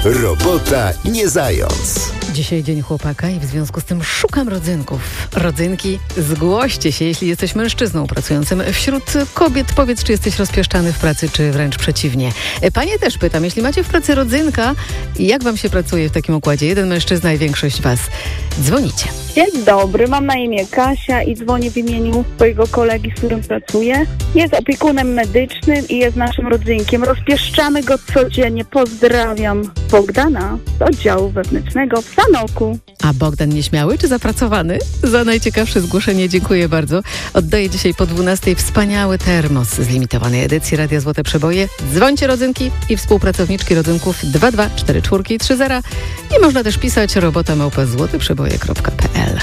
Robota nie zając. Dzisiaj dzień chłopaka i w związku z tym szukam rodzynków. Rodzynki, zgłoście się, jeśli jesteś mężczyzną pracującym wśród kobiet. Powiedz, czy jesteś rozpieszczany w pracy, czy wręcz przeciwnie. Panie też pytam, jeśli macie w pracy rodzynka, jak wam się pracuje w takim układzie? Jeden mężczyzna i większość was. Dzwonicie. Dzień dobry, mam na imię Kasia i dzwonię w imieniu swojego kolegi, z którym pracuję. Jest opiekunem medycznym i jest naszym rodzynkiem. Rozpieszczamy go codziennie. Pozdrawiam Bogdana z oddziału wewnętrznego w Sanoku. A Bogdan nieśmiały czy zapracowany? Za najciekawsze zgłoszenie dziękuję bardzo. Oddaję dzisiaj po 12:00 wspaniały termos z limitowanej edycji Radia Złote Przeboje. Dzwońcie rodzynki i współpracowniczki rodzynków 224430 i można też pisać robota@złoteprzeboje.pl.